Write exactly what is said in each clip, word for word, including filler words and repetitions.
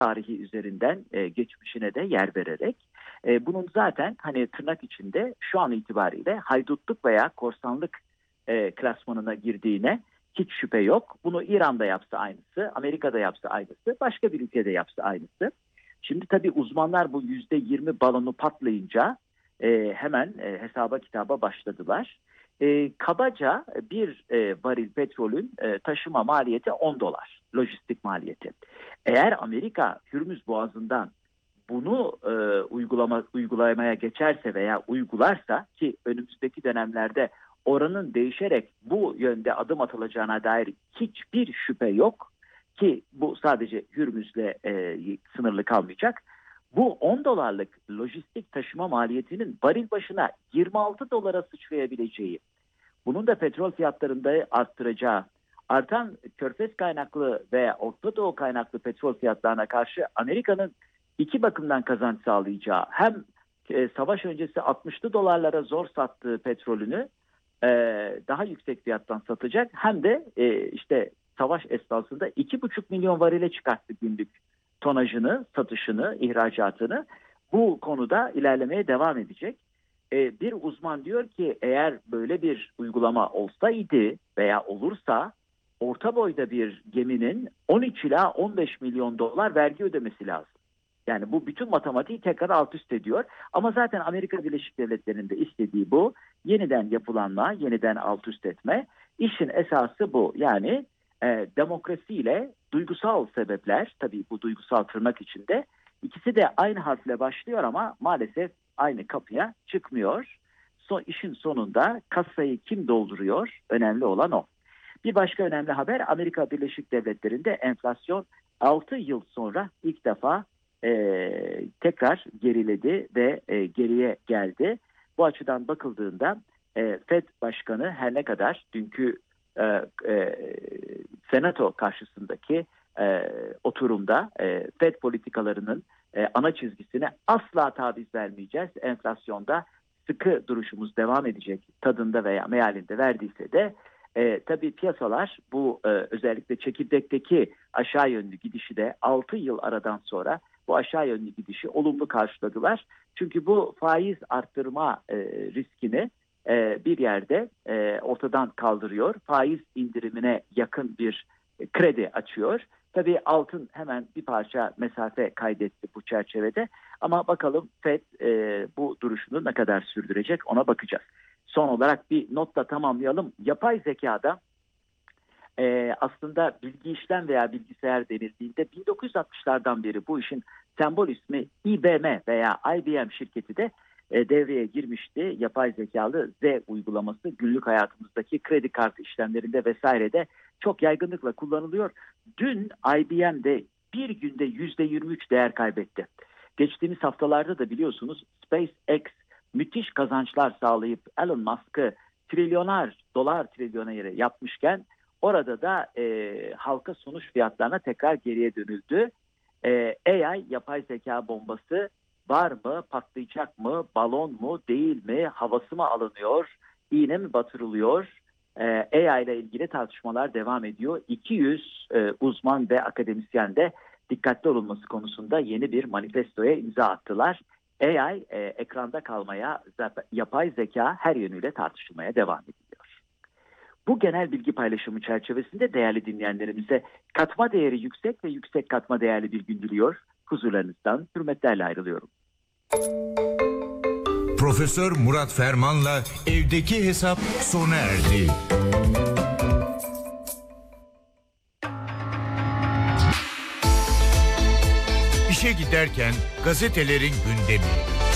tarihi üzerinden e, geçmişine de yer vererek e, bunun zaten hani tırnak içinde şu an itibariyle haydutluk veya korsanlık e, klasmanına girdiğine hiç şüphe yok. Bunu İran'da yapsa aynısı, Amerika'da yapsa aynısı, başka bir ülkede yapsa aynısı. Şimdi tabii uzmanlar bu yüzde yirmi balonu patlayınca e, hemen e, hesaba kitaba başladılar. E, kabaca bir e, varil petrolün e, taşıma maliyeti on dolar, lojistik maliyeti. Eğer Amerika Hürmüz Boğazı'ndan bunu e, uygulama, uygulamaya geçerse veya uygularsa, ki önümüzdeki dönemlerde oranın değişerek bu yönde adım atılacağına dair hiçbir şüphe yok ki bu sadece Hürmüz'le e, sınırlı kalmayacak. Bu on dolarlık lojistik taşıma maliyetinin varil başına yirmi altı dolara sıçrayabileceği, bunun da petrol fiyatlarında arttıracağı, artan Körfez kaynaklı ve Orta Doğu kaynaklı petrol fiyatlarına karşı Amerika'nın iki bakımdan kazanç sağlayacağı, hem e, savaş öncesi altmışlı dolarlara zor sattığı petrolünü e, daha yüksek fiyattan satacak, hem de e, işte savaş esnasında iki buçuk milyon varile çıkarttı günlük tonajını, satışını, ihracatını. Bu konuda ilerlemeye devam edecek. Ee, bir uzman diyor ki eğer böyle bir uygulama olsaydı veya olursa orta boyda bir geminin on üç ila on beş milyon dolar vergi ödemesi lazım. Yani bu bütün matematiği tekrar alt üst ediyor. Ama zaten Amerika Birleşik Devletleri'nin de istediği bu. Yeniden yapılanma, yeniden alt üst etme. İşin esası bu. Yani e, demokrasiyle duygusal sebepler, tabii bu duygusal tırnak içinde, ikisi de aynı harfle başlıyor ama maalesef aynı kapıya çıkmıyor. So, işin sonunda kasayı kim dolduruyor? Önemli olan o. Bir başka önemli haber, Amerika Birleşik Devletleri'nde enflasyon altı yıl sonra ilk defa e, tekrar geriledi ve e, geriye geldi. Bu açıdan bakıldığında e, Fed Başkanı her ne kadar dünkü e, e, Senato karşısındaki e, oturumda e, Fed politikalarının e, ana çizgisine asla taviz vermeyeceğiz, enflasyonda sıkı duruşumuz devam edecek tadında veya mealinde verdiyse de e, tabii piyasalar bu e, özellikle çekirdekteki aşağı yönlü gidişi de altı yıl aradan sonra bu aşağı yönlü gidişi olumlu karşıladılar. Çünkü bu faiz arttırma e, riskini e, bir yerde e, ortadan kaldırıyor. Faiz indirimine yakın bir e, kredi açıyor. Tabii altın hemen bir parça mesafe kaydetti bu çerçevede. Ama bakalım Fed e, bu duruşunu ne kadar sürdürecek, ona bakacağız. Son olarak bir notla tamamlayalım. Yapay zekada e, aslında bilgi işlem veya bilgisayar denildiğinde bin dokuz yüz altmışlardan beri bu işin sembol ismi I B M veya I B M şirketi de e, devreye girmişti. Yapay zekalı Z uygulaması günlük hayatımızdaki kredi kartı işlemlerinde vesairede çok yaygınlıkla kullanılıyor. Dün I B M'de bir günde yüzde yirmi üç değer kaybetti. Geçtiğimiz haftalarda da biliyorsunuz SpaceX müthiş kazançlar sağlayıp Elon Musk'ı trilyoner dolar trilyoneri yapmışken orada da e, halka sunuş fiyatlarına tekrar geriye dönüldü. E, A I yapay zeka bombası var mı, patlayacak mı, balon mu, değil mi, havası mı alınıyor, iğne mi batırılıyor? E, A I ile ilgili tartışmalar devam ediyor. iki yüz e, uzman ve akademisyen de dikkatli olunması konusunda yeni bir manifestoya imza attılar. A I e, ekranda kalmaya, yapay zeka her yönüyle tartışılmaya devam ediyor. Bu genel bilgi paylaşımı çerçevesinde değerli dinleyenlerimize katma değeri yüksek ve yüksek katma değerli bir gün diliyor. Huzurlarınızdan hürmetlerle ayrılıyorum. Profesör Murat Ferman'la evdeki hesap sona erdi. İşe giderken gazetelerin gündemi.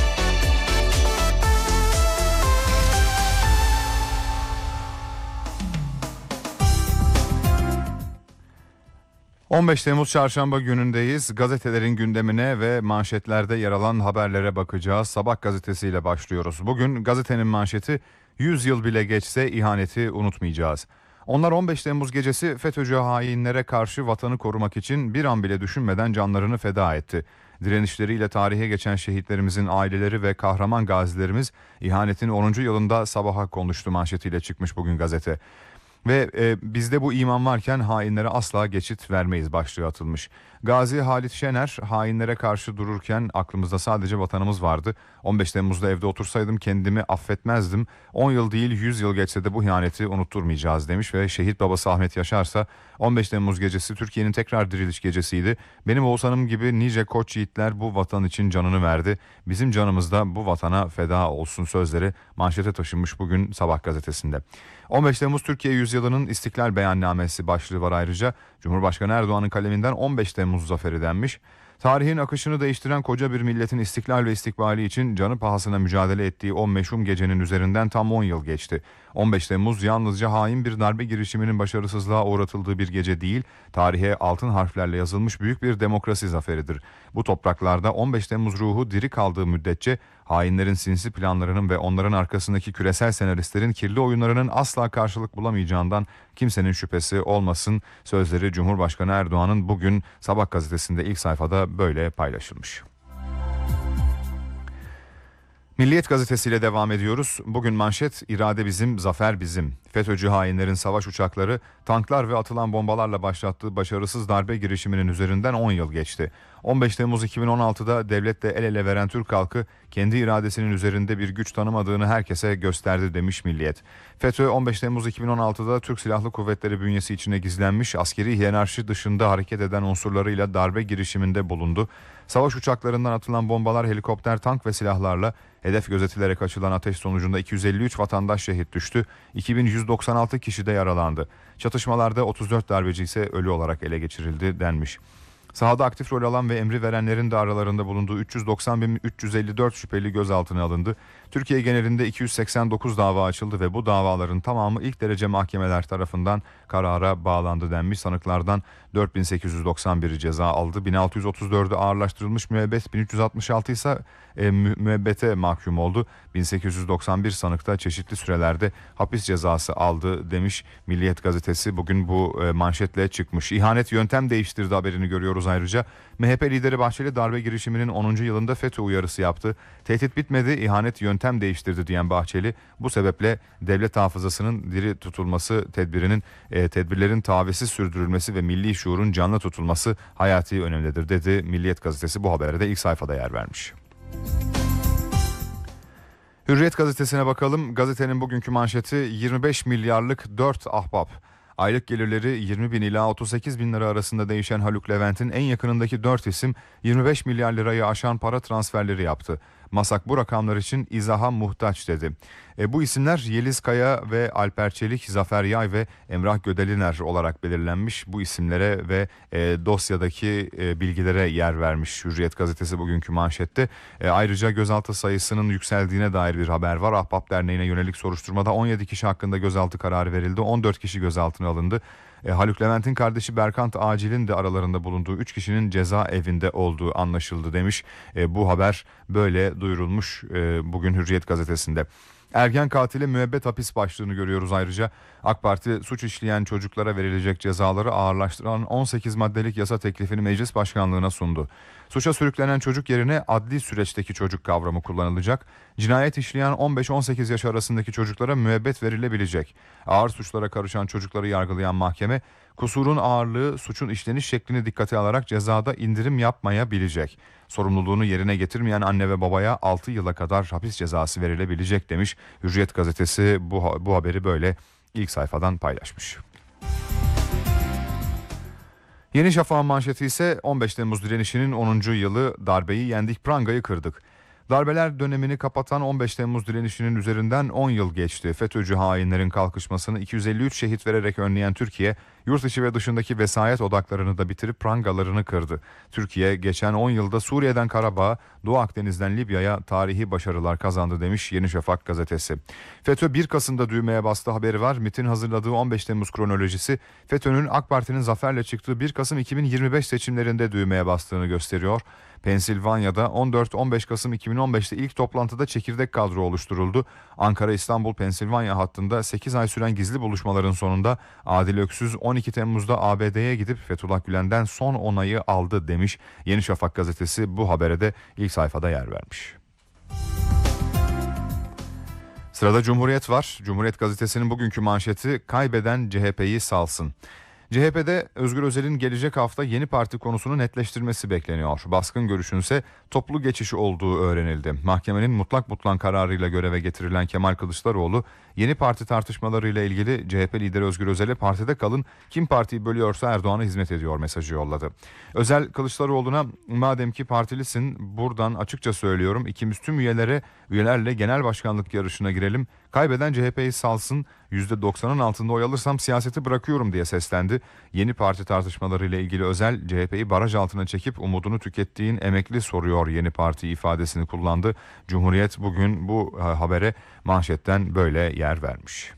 on beş Temmuz Çarşamba günündeyiz. Gazetelerin gündemine ve manşetlerde yer alan haberlere bakacağız. Sabah gazetesiyle başlıyoruz. Bugün gazetenin manşeti yüz yıl bile geçse ihaneti unutmayacağız. Onlar on beş Temmuz gecesi FETÖ'cü hainlere karşı vatanı korumak için bir an bile düşünmeden canlarını feda etti. Direnişleriyle tarihe geçen şehitlerimizin aileleri ve kahraman gazilerimiz ihanetin onuncu yılında sabaha konuştu manşetiyle çıkmış bugün gazete. Ve e, bizde bu iman varken hainlere asla geçit vermeyiz başlığı atılmış. Gazi Halit Şener, hainlere karşı dururken aklımızda sadece vatanımız vardı. on beş Temmuz'da evde otursaydım kendimi affetmezdim. on yıl değil yüz yıl geçse de bu ihaneti unutturmayacağız demiş ve şehit babası Ahmet Yaşarsa on beş Temmuz gecesi Türkiye'nin tekrar diriliş gecesiydi. Benim Oğuzhan'ım gibi nice koç yiğitler bu vatan için canını verdi. Bizim canımız da bu vatana feda olsun sözleri manşete taşınmış bugün Sabah gazetesinde. on beş Temmuz Türkiye Yüzyılı'nın İstiklal Beyannamesi başlığı var ayrıca. Cumhurbaşkanı Erdoğan'ın kaleminden on beş Temmuz zaferi denmiş. Tarihin akışını değiştiren koca bir milletin istiklal ve istikbali için canı pahasına mücadele ettiği o meşhum gecenin üzerinden tam on yıl geçti. on beş Temmuz yalnızca hain bir darbe girişiminin başarısızlığa uğratıldığı bir gece değil, tarihe altın harflerle yazılmış büyük bir demokrasi zaferidir. Bu topraklarda on beş Temmuz ruhu diri kaldığı müddetçe hainlerin sinsi planlarının ve onların arkasındaki küresel senaristlerin kirli oyunlarının asla karşılık bulamayacağından kimsenin şüphesi olmasın sözleri Cumhurbaşkanı Erdoğan'ın bugün Sabah gazetesinde ilk sayfada böyle paylaşılmış. Milliyet gazetesiyle devam ediyoruz. Bugün manşet irade bizim, zafer bizim. FETÖ'cü hainlerin savaş uçakları, tanklar ve atılan bombalarla başlattığı başarısız darbe girişiminin üzerinden on yıl geçti. on beş Temmuz iki bin on altıda devletle el ele veren Türk halkı kendi iradesinin üzerinde bir güç tanımadığını herkese gösterdi demiş Milliyet. FETÖ on beş Temmuz iki bin on altıda Türk Silahlı Kuvvetleri bünyesi içine gizlenmiş askeri hiyerarşi dışında hareket eden unsurlarıyla darbe girişiminde bulundu. Savaş uçaklarından atılan bombalar, helikopter, tank ve silahlarla hedef gözetilerek açılan ateş sonucunda iki yüz elli üç vatandaş şehit düştü. iki bin yüz doksan altı kişi de yaralandı. Çatışmalarda otuz dört darbeci ise ölü olarak ele geçirildi denmiş. Sahada aktif rol alan ve emri verenlerin de aralarında bulunduğu üç yüz doksan bin üç yüz elli dört şüpheli gözaltına alındı. Türkiye genelinde iki yüz seksen dokuz dava açıldı ve bu davaların tamamı ilk derece mahkemeler tarafından karara bağlandı denmiş. Sanıklardan dört bin sekiz yüz doksan biri ceza aldı. bin altı yüz otuz dördü ağırlaştırılmış müebbet, bin üç yüz altmış altı ise e, mü, müebbete mahkum oldu. bin sekiz yüz doksan bir sanık da çeşitli sürelerde hapis cezası aldı demiş. Milliyet gazetesi bugün bu e, manşetle çıkmış. İhanet yöntem değiştirdi haberini görüyoruz ayrıca. M H P lideri Bahçeli darbe girişiminin onuncu yılında FETÖ uyarısı yaptı. Tehdit bitmedi, ihanet yöntem değiştirdi diyen Bahçeli bu sebeple devlet hafızasının diri tutulması tedbirinin e, tedbirlerin tavizsiz sürdürülmesi ve milli şuurun canlı tutulması hayati önemlidir dedi. Milliyet gazetesi bu habere de ilk sayfada yer vermiş. Hürriyet gazetesine bakalım. Gazetenin bugünkü manşeti yirmi beş milyarlık dört ahbap. Aylık gelirleri yirmi bin ila otuz sekiz bin lira arasında değişen Haluk Levent'in en yakınındaki dört isim yirmi beş milyar lirayı aşan para transferleri yaptı. MASAK bu rakamlar için izaha muhtaç dedi. E, bu isimler Yeliz Kaya ve Alper Çelik, Zafer Yay ve Emrah Gödeliner olarak belirlenmiş. Bu isimlere ve e, dosyadaki e, bilgilere yer vermiş Hürriyet gazetesi bugünkü manşette. E, ayrıca gözaltı sayısının yükseldiğine dair bir haber var. Ahbap Derneği'ne yönelik soruşturmada on yedi kişi hakkında gözaltı kararı verildi. on dört kişi gözaltına alındı. E, Haluk Levent'in kardeşi Berkant Acil'in de aralarında bulunduğu üç kişinin cezaevinde olduğu anlaşıldı demiş. E, bu haber böyle duyurulmuş e, bugün Hürriyet gazetesinde. Ergen katile müebbet hapis başlığını görüyoruz ayrıca. AK Parti suç işleyen çocuklara verilecek cezaları ağırlaştıran on sekiz maddelik yasa teklifini meclis başkanlığına sundu. Suça sürüklenen çocuk yerine adli süreçteki çocuk kavramı kullanılacak. Cinayet işleyen on beş on sekiz yaş arasındaki çocuklara müebbet verilebilecek. Ağır suçlara karışan çocukları yargılayan mahkeme, kusurun ağırlığı suçun işleniş şeklini dikkate alarak cezada indirim yapmayabilecek. Sorumluluğunu yerine getirmeyen anne ve babaya altı yıla kadar hapis cezası verilebilecek demiş. Hürriyet gazetesi bu, bu haberi böyle ilk sayfadan paylaşmış. Yeni Şafak'ın manşeti ise on beş Temmuz direnişinin onuncu yılı, darbeyi yendik, prangayı kırdık. Darbeler dönemini kapatan on beş Temmuz direnişinin üzerinden on yıl geçti. FETÖ'cü hainlerin kalkışmasını iki yüz elli üç şehit vererek önleyen Türkiye, yurt içi ve dışındaki vesayet odaklarını da bitirip prangalarını kırdı. Türkiye geçen on yılda Suriye'den Karabağ'a, Doğu Akdeniz'den Libya'ya tarihi başarılar kazandı demiş Yeni Şafak gazetesi. FETÖ bir Kasım'da düğmeye bastı haberi var. MİT'in hazırladığı on beş Temmuz kronolojisi FETÖ'nün AK Parti'nin zaferle çıktığı bir Kasım iki bin yirmi beş seçimlerinde düğmeye bastığını gösteriyor. Pensilvanya'da on dört on beş Kasım iki bin on beşte ilk toplantıda çekirdek kadro oluşturuldu. Ankara-İstanbul-Pensilvanya hattında sekiz ay süren gizli buluşmaların sonunda Adil Öksüz on iki Temmuz'da A B D'ye gidip Fethullah Gülen'den son onayı aldı demiş. Yeni Şafak gazetesi bu habere de ilk sayfada yer vermiş. Sırada Cumhuriyet var. Cumhuriyet gazetesinin bugünkü manşeti kaybeden C H P'yi salsın. C H P'de Özgür Özel'in gelecek hafta yeni parti konusunu netleştirmesi bekleniyor. Baskın görüşünse toplu geçiş olduğu öğrenildi. Mahkemenin mutlak butlan kararıyla göreve getirilen Kemal Kılıçdaroğlu yeni parti tartışmalarıyla ilgili C H P lideri Özgür Özel'e partide kalın, kim partiyi bölüyorsa Erdoğan'a hizmet ediyor mesajı yolladı. Özel Kılıçdaroğlu'na madem ki partilisin buradan açıkça söylüyorum ikimiz tüm üyelere üyelerle genel başkanlık yarışına girelim. Kaybeden C H P'yi salsın, yüzde doksanın altında oy alırsam siyaseti bırakıyorum diye seslendi. Yeni parti tartışmalarıyla ilgili Özel, C H P'yi baraj altına çekip umudunu tükettiğin emekli soruyor yeni parti ifadesini kullandı. Cumhuriyet bugün bu habere manşetten böyle yer vermiş.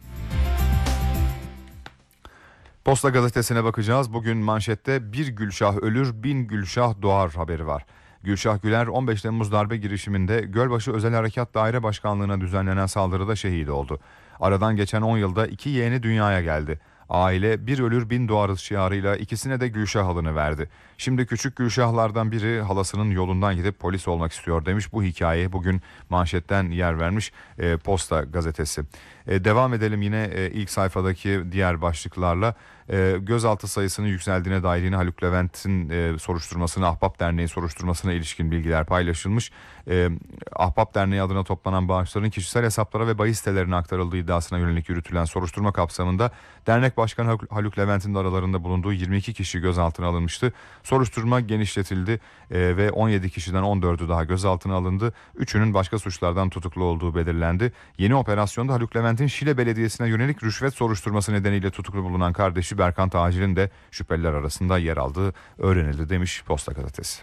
Posta Gazetesi'ne bakacağız. Bugün manşette bir Gülşah ölür bin Gülşah doğar haberi var. Gülşah Güler on beş Temmuz darbe girişiminde Gölbaşı Özel Harekat Daire Başkanlığı'na düzenlenen saldırıda şehit oldu. Aradan geçen on yılda iki yeğeni dünyaya geldi. Aile bir ölür bin doğarız şiarıyla ikisine de Gülşah adını verdi. Şimdi küçük Gülşahlardan biri halasının yolundan gidip polis olmak istiyor demiş. Bu hikaye bugün manşetten yer vermiş e, Posta Gazetesi. E, devam edelim yine e, ilk sayfadaki diğer başlıklarla. E, gözaltı sayısının yükseldiğine dair yine Haluk Levent'in e, soruşturmasına, Ahbap Derneği soruşturmasına ilişkin bilgiler paylaşılmış. E, Ahbap Derneği adına toplanan bağışların kişisel hesaplara ve bahis sitelerine aktarıldığı iddiasına yönelik yürütülen soruşturma kapsamında dernek başkanı Haluk Levent'in de aralarında bulunduğu yirmi iki kişi gözaltına alınmıştı. Soruşturma genişletildi e, ve on yedi kişiden on dördü daha gözaltına alındı. Üçünün başka suçlardan tutuklu olduğu belirlendi. Yeni operasyonda Haluk Levent'in Şile Belediyesi'ne yönelik rüşvet soruşturması nedeniyle tutuklu bulunan kardeşi Berkant Acil'in de şüpheliler arasında yer aldığı öğrenildi demiş Posta Gazetesi.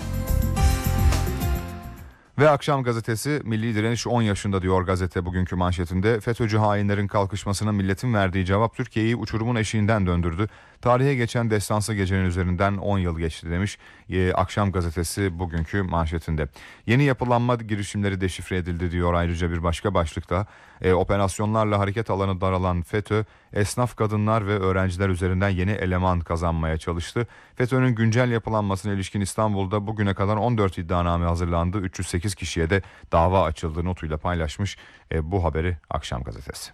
Ve Akşam Gazetesi Milli Direniş on yaşında diyor gazete bugünkü manşetinde. FETÖ'cü hainlerin kalkışmasına milletin verdiği cevap Türkiye'yi uçurumun eşiğinden döndürdü. Tarihe geçen destansı gecenin üzerinden on yıl geçti demiş ee, Akşam Gazetesi bugünkü manşetinde. Yeni yapılanma girişimleri deşifre edildi diyor ayrıca bir başka başlıkta. E, operasyonlarla hareket alanı daralan FETÖ, esnaf kadınlar ve öğrenciler üzerinden yeni eleman kazanmaya çalıştı. FETÖ'nün güncel yapılanmasına ilişkin İstanbul'da bugüne kadar on dört iddianame hazırlandı. üç yüz sekiz kişiye de dava açıldığı notuyla paylaşmış e, bu haberi Akşam Gazetesi.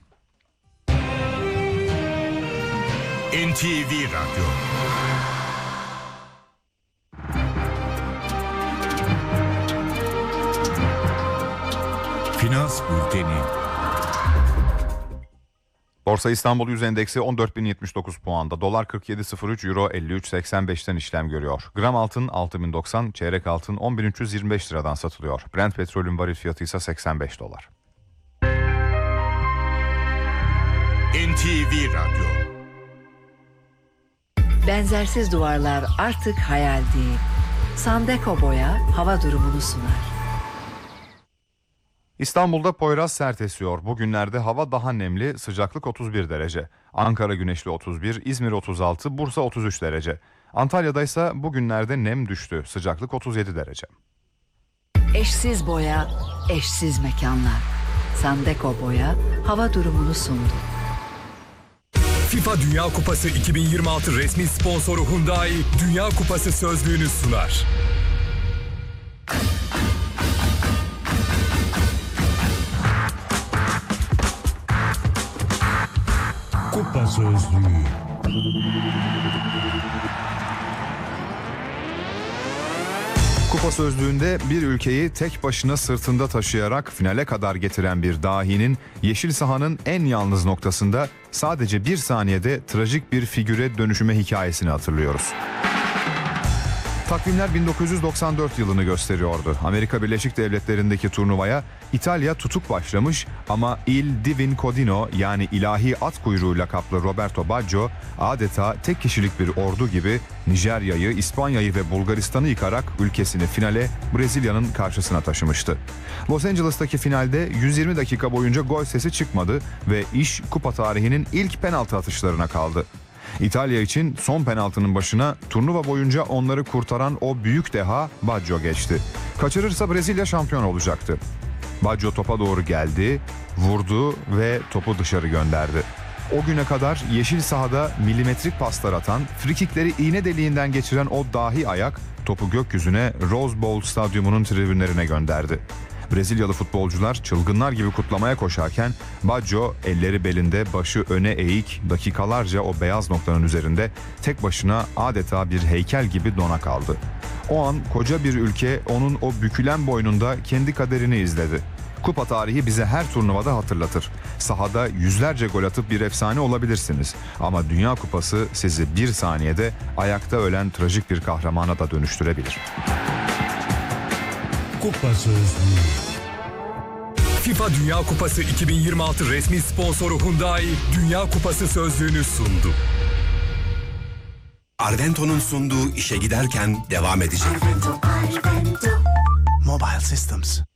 N T V Radyo. Finans Bülteni. Borsa İstanbul Yüz Endeksi on dört bin yetmiş dokuz puanda. Dolar kırk yedi sıfır üç, Euro elli üç seksen beşten işlem görüyor. Gram altın altı bin doksan, çeyrek altın on bin üç yüz yirmi beş liradan satılıyor. Brent petrolün varil fiyatı ise seksen beş dolar. N T V Radyo. Benzersiz duvarlar artık hayal değil. Sandeko Boya hava durumunu sunar. İstanbul'da Poyraz sert esiyor. Bugünlerde hava daha nemli, sıcaklık otuz bir derece. Ankara güneşli otuz bir, İzmir otuz altı, Bursa otuz üç derece. Antalya'da ise bugünlerde nem düştü, sıcaklık otuz yedi derece. Eşsiz boya, eşsiz mekanlar. Sandeko Boya hava durumunu sundu. FIFA Dünya Kupası iki bin yirmi altı resmi sponsoru Hyundai Dünya Kupası sözlüğünü sunar. Kupa Sözlüğü. Kupa Sözlüğü'nde bir ülkeyi tek başına sırtında taşıyarak finale kadar getiren bir dahinin yeşil sahanın en yalnız noktasında sadece bir saniyede trajik bir figüre dönüşüme hikayesini hatırlıyoruz. Takvimler bin dokuz yüz doksan dört yılını gösteriyordu. Amerika Birleşik Devletleri'ndeki turnuvaya İtalya tutuk başlamış ama Il Divin Codino yani ilahi at kuyruğu lakaplı Roberto Baggio adeta tek kişilik bir ordu gibi Nijerya'yı, İspanya'yı ve Bulgaristan'ı yıkarak ülkesini finale Brezilya'nın karşısına taşımıştı. Los Angeles'taki finalde yüz yirmi dakika boyunca gol sesi çıkmadı ve iş kupa tarihinin ilk penaltı atışlarına kaldı. İtalya için son penaltının başına turnuva boyunca onları kurtaran o büyük deha Baggio geçti. Kaçırırsa Brezilya şampiyon olacaktı. Baggio topa doğru geldi, vurdu ve topu dışarı gönderdi. O güne kadar yeşil sahada milimetrik paslar atan, frikikleri iğne deliğinden geçiren o dahi ayak topu gökyüzüne Rose Bowl stadyumunun tribünlerine gönderdi. Brezilyalı futbolcular çılgınlar gibi kutlamaya koşarken Baggio elleri belinde, başı öne eğik, dakikalarca o beyaz noktanın üzerinde tek başına adeta bir heykel gibi dona kaldı. O an koca bir ülke onun o bükülen boynunda kendi kaderini izledi. Kupa tarihi bize her turnuvada hatırlatır. Sahada yüzlerce gol atıp bir efsane olabilirsiniz. Ama Dünya Kupası sizi bir saniyede ayakta ölen trajik bir kahramana da dönüştürebilir. Kupa Sözlüğü. FIFA Dünya Kupası iki bin yirmi altı resmi sponsoru Hyundai Dünya Kupası sözlüğünü sundu. Arvento'nun sunduğu işe giderken devam edecek. Arvento, Arvento. Mobile Systems.